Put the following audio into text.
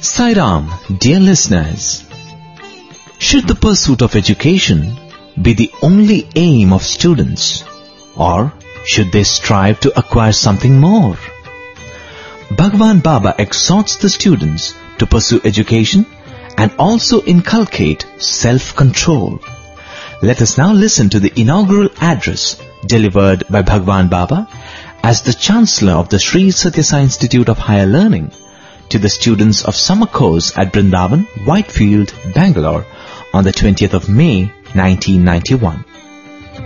Sai Ram, dear listeners, should the pursuit of education be the only aim of students, or should they strive to acquire something more? Bhagwan Baba exhorts the students to pursue education and also inculcate self-control. Let us now listen to the inaugural address delivered by Bhagwan Baba as the Chancellor of the Sri Satya Sai Institute of Higher Learning to the students of summer course at Brindavan, Whitefield, Bangalore on the 20th of May, 1991.